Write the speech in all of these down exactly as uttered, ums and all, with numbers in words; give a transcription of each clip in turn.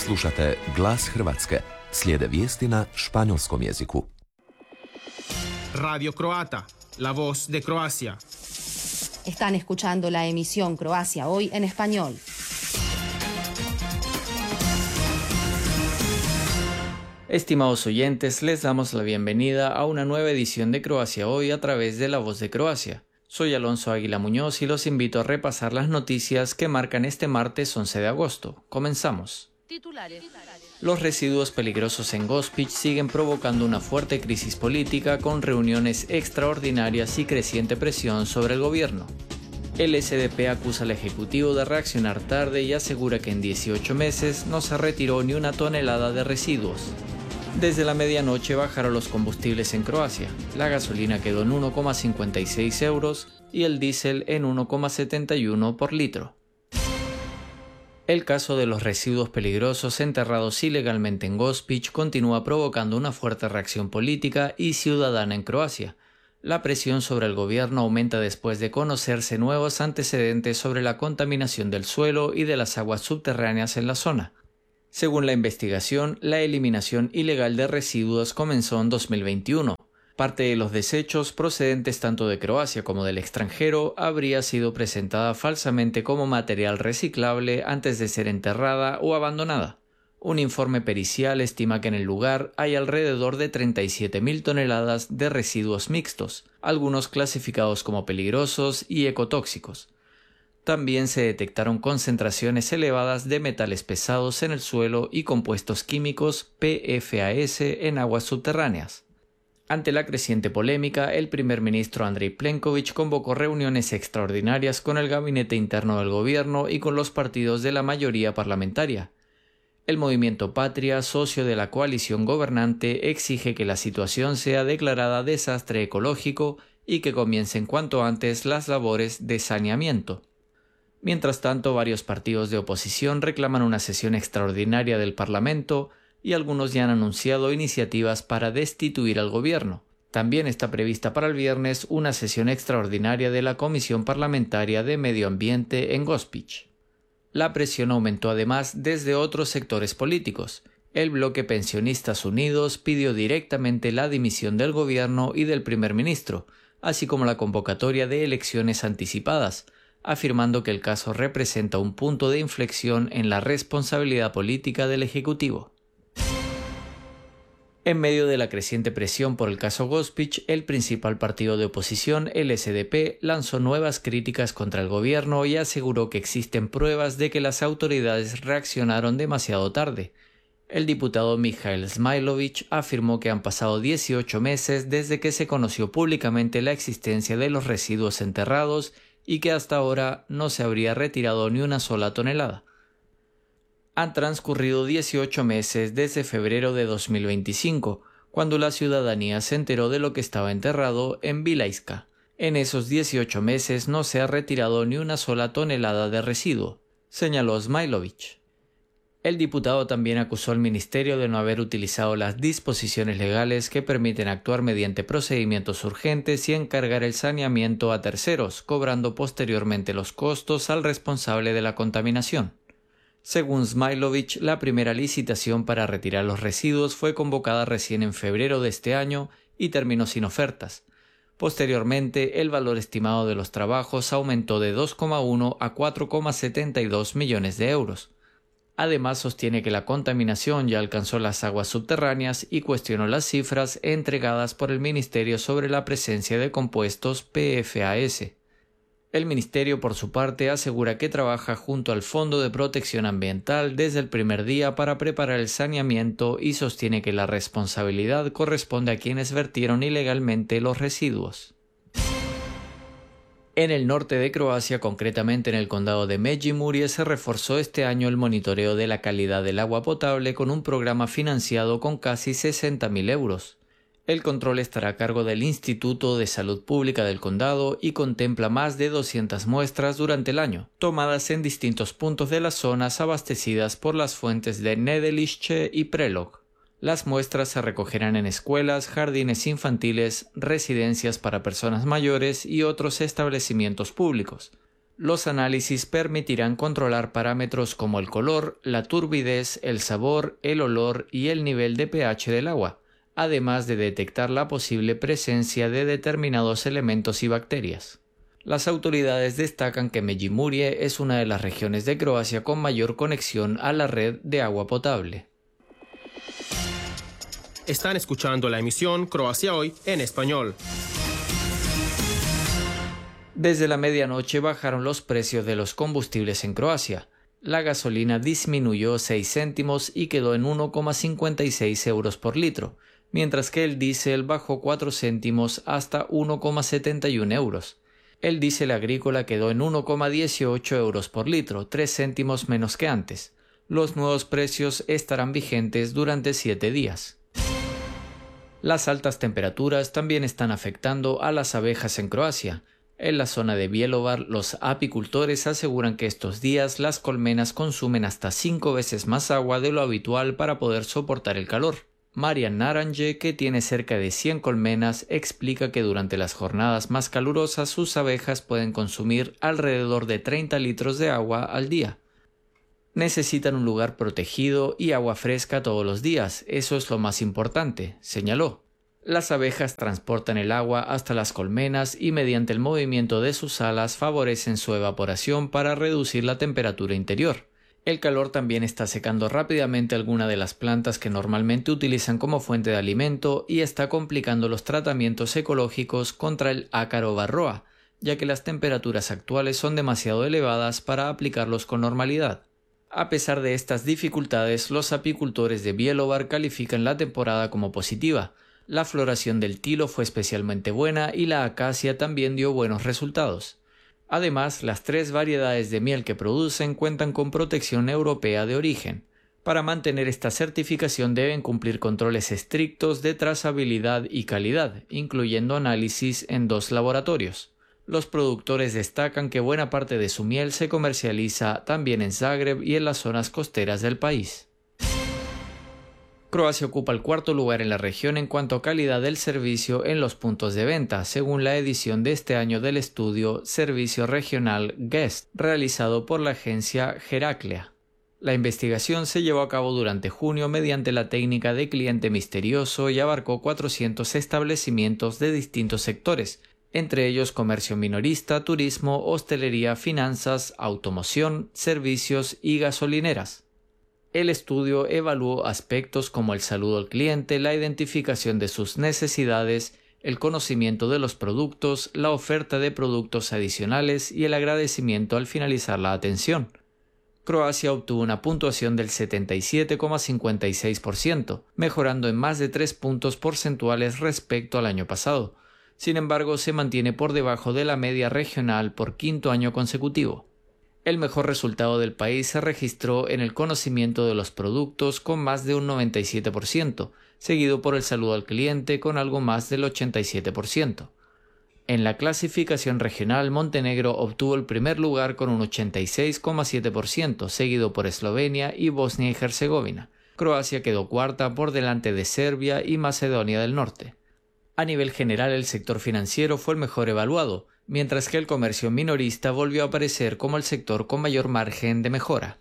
Slušate Glas Hrvatske. Slijede vijesti na španjolskom jeziku. Radio Croata, la voz de Croacia. Están escuchando la emisión Croacia Hoy en español. Estimados oyentes, les damos la bienvenida a una nueva edición de Croacia Hoy a través de La Voz de Croacia. Soy Alonso Águila Muñoz y los invito a repasar las noticias que marcan este martes once de agosto. Comenzamos. Titulares. Los residuos peligrosos en Gospić siguen provocando una fuerte crisis política con reuniones extraordinarias y creciente presión sobre el gobierno. El S D P acusa al Ejecutivo de reaccionar tarde y asegura que en dieciocho meses no se retiró ni una tonelada de residuos. Desde la medianoche bajaron los combustibles en Croacia. La gasolina quedó en uno coma cincuenta y seis euros y el diésel en uno coma setenta y uno por litro. El caso de los residuos peligrosos enterrados ilegalmente en Gospić continúa provocando una fuerte reacción política y ciudadana en Croacia. La presión sobre el gobierno aumenta después de conocerse nuevos antecedentes sobre la contaminación del suelo y de las aguas subterráneas en la zona. Según la investigación, la eliminación ilegal de residuos comenzó en dos mil veintiuno. Parte de los desechos procedentes tanto de Croacia como del extranjero habría sido presentada falsamente como material reciclable antes de ser enterrada o abandonada. Un informe pericial estima que en el lugar hay alrededor de treinta y siete mil toneladas de residuos mixtos, algunos clasificados como peligrosos y ecotóxicos. También se detectaron concentraciones elevadas de metales pesados en el suelo y compuestos químicos P F A S en aguas subterráneas. Ante la creciente polémica, el primer ministro Andrej Plenković convocó reuniones extraordinarias con el gabinete interno del gobierno y con los partidos de la mayoría parlamentaria. El Movimiento Patria, socio de la coalición gobernante, exige que la situación sea declarada desastre ecológico y que comiencen cuanto antes las labores de saneamiento. Mientras tanto, varios partidos de oposición reclaman una sesión extraordinaria del Parlamento y algunos ya han anunciado iniciativas para destituir al gobierno. También está prevista para el viernes una sesión extraordinaria de la Comisión Parlamentaria de Medio Ambiente en Gospić. La presión aumentó además desde otros sectores políticos. El bloque Pensionistas Unidos pidió directamente la dimisión del gobierno y del primer ministro, así como la convocatoria de elecciones anticipadas, afirmando que el caso representa un punto de inflexión en la responsabilidad política del Ejecutivo. En medio de la creciente presión por el caso Gospić, el principal partido de oposición, el S D P, lanzó nuevas críticas contra el gobierno y aseguró que existen pruebas de que las autoridades reaccionaron demasiado tarde. El diputado Mihail Zmailović afirmó que han pasado dieciocho meses desde que se conoció públicamente la existencia de los residuos enterrados y que hasta ahora no se habría retirado ni una sola tonelada. Han transcurrido dieciocho meses desde febrero de dos mil veinticinco, cuando la ciudadanía se enteró de lo que estaba enterrado en Bilajska. En esos dieciocho meses no se ha retirado ni una sola tonelada de residuo, señaló Zmailović. El diputado también acusó al ministerio de no haber utilizado las disposiciones legales que permiten actuar mediante procedimientos urgentes y encargar el saneamiento a terceros, cobrando posteriormente los costos al responsable de la contaminación. Según Zmailović, la primera licitación para retirar los residuos fue convocada recién en febrero de este año y terminó sin ofertas. Posteriormente, el valor estimado de los trabajos aumentó de dos coma uno a cuatro coma setenta y dos millones de euros. Además, sostiene que la contaminación ya alcanzó las aguas subterráneas y cuestionó las cifras entregadas por el ministerio sobre la presencia de compuestos P F A S. El ministerio, por su parte, asegura que trabaja junto al Fondo de Protección Ambiental desde el primer día para preparar el saneamiento y sostiene que la responsabilidad corresponde a quienes vertieron ilegalmente los residuos. En el norte de Croacia, concretamente en el condado de Međimurje, se reforzó este año el monitoreo de la calidad del agua potable con un programa financiado con casi sesenta mil euros. El control estará a cargo del Instituto de Salud Pública del condado y contempla más de doscientas muestras durante el año, tomadas en distintos puntos de las zonas abastecidas por las fuentes de Nedelišće y Prelog. Las muestras se recogerán en escuelas, jardines infantiles, residencias para personas mayores y otros establecimientos públicos. Los análisis permitirán controlar parámetros como el color, la turbidez, el sabor, el olor y el nivel de pH del agua, además de detectar la posible presencia de determinados elementos y bacterias. Las autoridades destacan que Međimurje es una de las regiones de Croacia con mayor conexión a la red de agua potable. Están escuchando la emisión Croacia Hoy en español. Desde la medianoche bajaron los precios de los combustibles en Croacia. La gasolina disminuyó seis céntimos y quedó en uno coma cincuenta y seis euros por litro, mientras que el diésel bajó cuatro céntimos hasta uno coma setenta y uno euros. El diésel agrícola quedó en uno coma dieciocho euros por litro, tres céntimos menos que antes. Los nuevos precios estarán vigentes durante siete días. Las altas temperaturas también están afectando a las abejas en Croacia. En la zona de Bjelovar, los apicultores aseguran que estos días las colmenas consumen hasta cinco veces más agua de lo habitual para poder soportar el calor. Marian Naranje, que tiene cerca de cien colmenas, explica que durante las jornadas más calurosas sus abejas pueden consumir alrededor de treinta litros de agua al día. Necesitan un lugar protegido y agua fresca todos los días, eso es lo más importante, señaló. Las abejas transportan el agua hasta las colmenas y mediante el movimiento de sus alas favorecen su evaporación para reducir la temperatura interior. El calor también está secando rápidamente algunas de las plantas que normalmente utilizan como fuente de alimento y está complicando los tratamientos ecológicos contra el ácaro varroa, ya que las temperaturas actuales son demasiado elevadas para aplicarlos con normalidad. A pesar de estas dificultades, los apicultores de Bjelovar califican la temporada como positiva. La floración del tilo fue especialmente buena y la acacia también dio buenos resultados. Además, las tres variedades de miel que producen cuentan con protección europea de origen. Para mantener esta certificación deben cumplir controles estrictos de trazabilidad y calidad, incluyendo análisis en dos laboratorios. Los productores destacan que buena parte de su miel se comercializa también en Zagreb y en las zonas costeras del país. Croacia ocupa el cuarto lugar en la región en cuanto a calidad del servicio en los puntos de venta, según la edición de este año del estudio Servicio Regional Guest, realizado por la agencia Heraclea. La investigación se llevó a cabo durante junio mediante la técnica de cliente misterioso y abarcó cuatrocientos establecimientos de distintos sectores, entre ellos comercio minorista, turismo, hostelería, finanzas, automoción, servicios y gasolineras. El estudio evaluó aspectos como el saludo al cliente, la identificación de sus necesidades, el conocimiento de los productos, la oferta de productos adicionales y el agradecimiento al finalizar la atención. Croacia obtuvo una puntuación del setenta y siete coma cincuenta y seis por ciento, mejorando en más de tres puntos porcentuales respecto al año pasado. Sin embargo, se mantiene por debajo de la media regional por quinto año consecutivo. El mejor resultado del país se registró en el conocimiento de los productos con más de un noventa y siete por ciento, seguido por el saludo al cliente con algo más del ochenta y siete por ciento. En la clasificación regional, Montenegro obtuvo el primer lugar con un ochenta y seis coma siete por ciento, seguido por Eslovenia y Bosnia y Herzegovina. Croacia quedó cuarta por delante de Serbia y Macedonia del Norte. A nivel general, el sector financiero fue el mejor evaluado, mientras que el comercio minorista volvió a aparecer como el sector con mayor margen de mejora.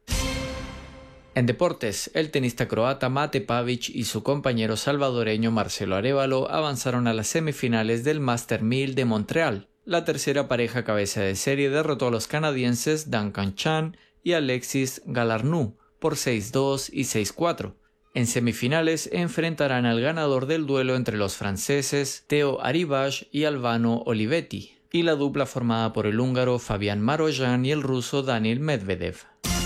En deportes, el tenista croata Mate Pavić y su compañero salvadoreño Marcelo Arévalo avanzaron a las semifinales del Master mil de Montreal. La tercera pareja cabeza de serie derrotó a los canadienses Duncan Chan y Alexis Galarneau por seis dos y seis cuatro. En semifinales enfrentarán al ganador del duelo entre los franceses Theo Arribas y Albano Olivetti, y la dupla formada por el húngaro Fabián Marojan y el ruso Daniil Medvedev.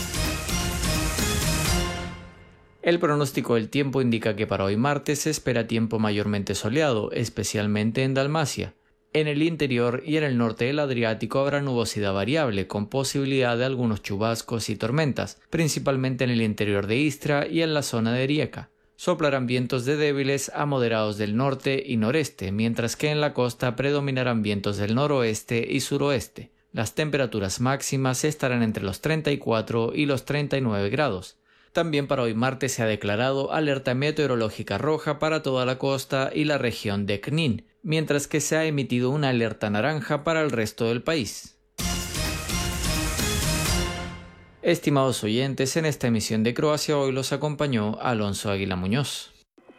El pronóstico del tiempo indica que para hoy martes se espera tiempo mayormente soleado, especialmente en Dalmacia. En el interior y en el norte del Adriático habrá nubosidad variable, con posibilidad de algunos chubascos y tormentas, principalmente en el interior de Istra y en la zona de Rijeka. Soplarán vientos de débiles a moderados del norte y noreste, mientras que en la costa predominarán vientos del noroeste y suroeste. Las temperaturas máximas estarán entre los treinta y cuatro y los treinta y nueve grados. También para hoy martes se ha declarado alerta meteorológica roja para toda la costa y la región de Knin, mientras que se ha emitido una alerta naranja para el resto del país. Estimados oyentes, en esta emisión de Croacia Hoy los acompañó Alonso Águila Muñoz.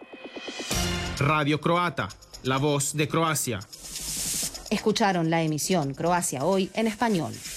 Radio Croata, la voz de Croacia. Escucharon la emisión Croacia Hoy en español.